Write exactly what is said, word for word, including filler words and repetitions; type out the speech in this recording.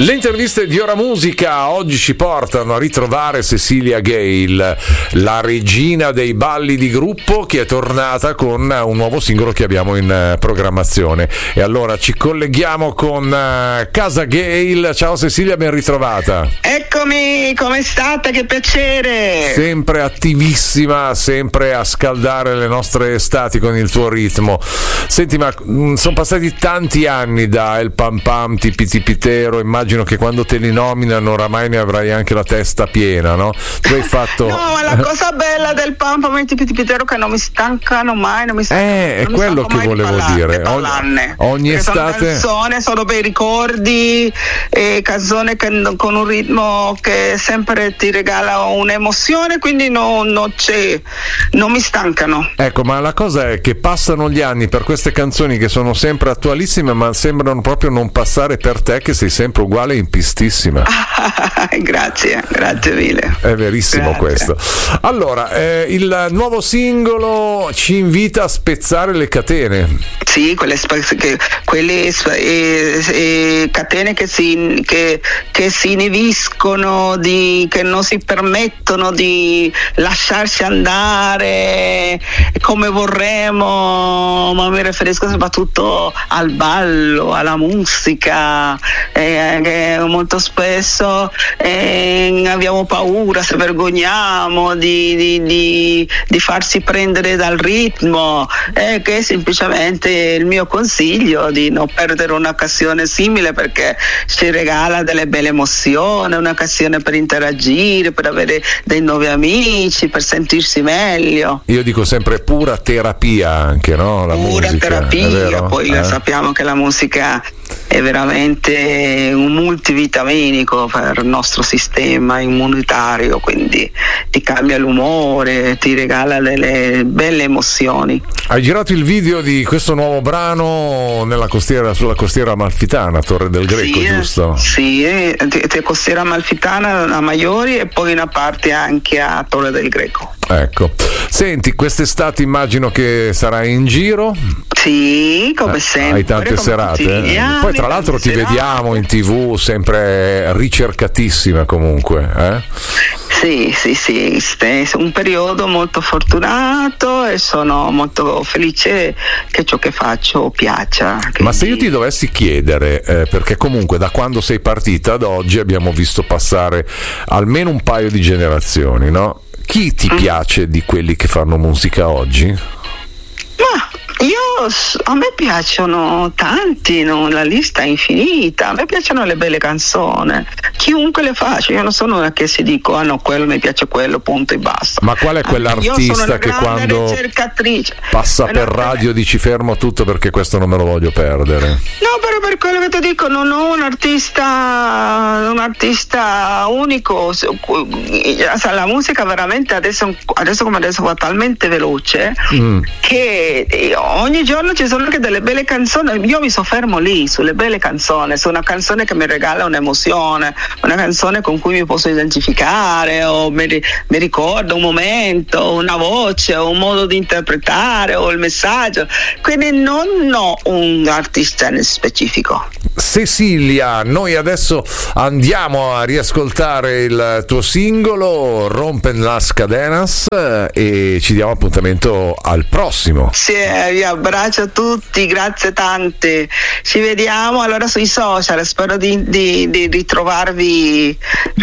Le interviste di Ora Musica oggi ci portano a ritrovare Cecilia Gale, la regina dei balli di gruppo, che è tornata con un nuovo singolo che abbiamo in programmazione. E allora ci colleghiamo con Casa Gale. Ciao Cecilia, ben ritrovata. Eccomi, come state? Che piacere. Sempre attivissima, sempre a scaldare le nostre estati con il tuo ritmo. Senti, ma mh, sono passati tanti anni da El Pam Pam, Tipi Tipitero, immagino che quando te li nominano oramai ne avrai anche la testa piena, no? Tu hai fatto... No, ma la cosa bella del Pam Pam e Tipi Tipitero che non mi stancano mai, non mi stancano, eh, è quello che volevo parlarne, dire. parlarne. Ogni estate... Sono canzoni, sono bei ricordi, e canzoni che, con un ritmo che sempre ti regala un'emozione, quindi no, no c'è, non mi stancano. Ecco, ma la cosa è che passano gli anni per queste canzoni che sono sempre attualissime, ma sembrano proprio non passare per te, che sei sempre uguale e impistissima. Grazie, grazie mille. È verissimo. Grazie. Questo. Allora, eh, il nuovo singolo ci invita a spezzare le catene. Sì, quelle, che, quelle eh, eh, catene che si, che, che si inibiscono, di, che non si permettono di lasciarsi andare come vorremmo, ma mi riferisco soprattutto al ballo, alla musica, eh, che molto spesso eh, abbiamo paura, si vergogniamo di, di, di, di farsi prendere dal ritmo, eh, che è semplicemente il mio consiglio di non perdere un'occasione simile, perché ci regala delle belle emozioni, un'occasione per interagire, per avere dei nuovi amici, per sentirsi meglio. Io dico sempre pura terapia anche, no? La pura musica, terapia, poi eh? sappiamo che la musica è veramente un multivitaminico per il nostro sistema immunitario, quindi ti cambia l'umore, ti regala delle belle emozioni. Hai girato il video di questo nuovo brano nella costiera, sulla costiera amalfitana, Torre del Greco, sì, giusto? Sì, eh, costiera amalfitana a Maiori e poi una parte anche a Torre del Greco. Ecco, senti, quest'estate immagino che sarai in giro? Sì, come eh, sempre. Hai tante serate? Anni, poi tra l'altro ti serate. Vediamo in tv sempre ricercatissima comunque, eh? Sì, sì, sì, è un periodo molto fortunato e sono molto felice che ciò che faccio piaccia. Quindi... Ma se io ti dovessi chiedere, eh, perché comunque da quando sei partita ad oggi abbiamo visto passare almeno un paio di generazioni, no? Chi ti mm. piace di quelli che fanno musica oggi? Ma io, a me piacciono tanti, no? La lista è infinita, a me piacciono le belle canzoni, chiunque le faccia, io non sono una che si dico ah no, quello mi piace, quello, punto e basta. Ma qual è quell'artista che quando passa per radio dici fermo tutto perché questo non me lo voglio perdere? No, però per quello che ti dico non ho un artista un artista unico, la musica veramente adesso, adesso come adesso va talmente veloce mm. che ogni giorno ci sono anche delle belle canzoni, io mi soffermo lì sulle belle canzoni, su una canzone che mi regala un'emozione, una canzone con cui mi posso identificare o mi, mi ricorda un momento, una voce, un modo di interpretare o il messaggio, quindi non ho un artista nel specifico. Cecilia, noi adesso andiamo a riascoltare il tuo singolo Rompen las Cadenas e ci diamo appuntamento al prossimo. Sì, vi abbraccio a tutti, grazie tante, ci vediamo allora sui social, spero di, di, di ritrovarvi